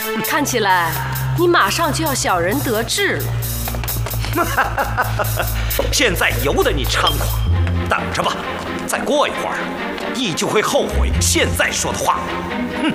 看起来你马上就要小人得志了。 现在由得你猖狂，等着吧，再过一会儿，你就会后悔现在说的话。哼！